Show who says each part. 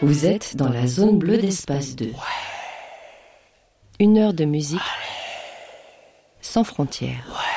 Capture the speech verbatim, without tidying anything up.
Speaker 1: Vous êtes dans la zone bleue d'Espace deux. Une heure de musique sans frontières.